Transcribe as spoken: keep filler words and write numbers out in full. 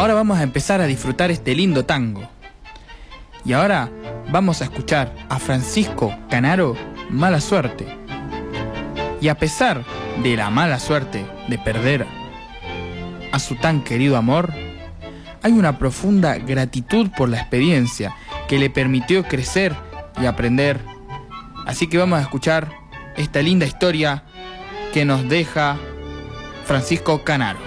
ahora vamos a empezar a disfrutar este lindo tango. Y ahora vamos a escuchar a Francisco Canaro, Mala Suerte. Y a pesar de la mala suerte de perder a su tan querido amor, hay una profunda gratitud por la experiencia que le permitió crecer y aprender. Así que vamos a escuchar esta linda historia que nos deja Francisco Canaro.